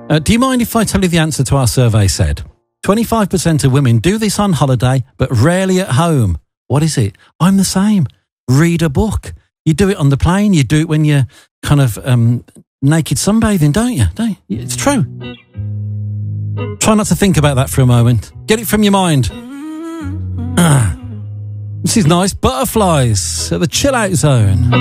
Do you mind if I tell you the answer to our survey said? 25% of women do this on holiday, but rarely at home. What is it? I'm the same. Read a book. You do it on the plane. You do it when you're kind of naked sunbathing, don't you? It's true. Try not to think about that for a moment. Get it from your mind. This is nice. Butterflies at the Chill Out Zone.